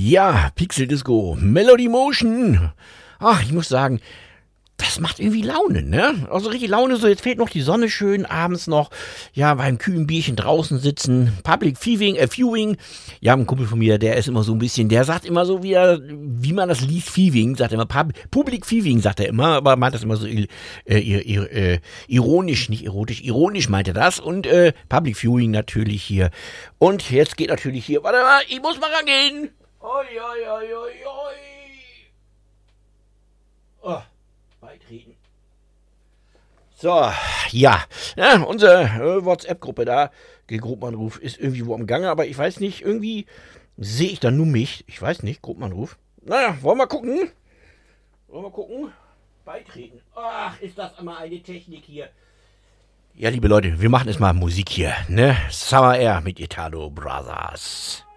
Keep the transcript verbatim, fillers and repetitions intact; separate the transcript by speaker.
Speaker 1: Ja, Pixel Disco, Melody Motion. Ach, ich muss sagen, das macht irgendwie Laune, ne? Also richtig Laune, so jetzt fehlt noch die Sonne schön, abends noch, ja, beim kühlen Bierchen draußen sitzen, Public Viewing, äh, Viewing. Ja, ein Kumpel von mir, der ist immer so ein bisschen, der sagt immer so wieder, wie man das liest, Viewing, sagt er immer, Pub, Public Viewing sagt er immer, aber meint das immer so äh, äh, ironisch, nicht erotisch, ironisch meint er das und äh, Public Viewing natürlich hier. Und jetzt geht natürlich hier, warte mal, ich muss mal rangehen. Oi, oi, oi, oi, oi. Oh. Beitreten. So, ja, ja unsere äh, WhatsApp-Gruppe da, der Gruppenanruf ist irgendwie wo am Gange, aber ich weiß nicht, irgendwie sehe ich da nur mich. Ich weiß nicht, Gruppenanruf. Naja, wollen wir gucken? Wollen wir gucken? Beitreten. Ach, ist das immer eine Technik hier. Ja, liebe Leute, wir machen jetzt mal Musik hier, ne? Summer Air mit Italo Brothers.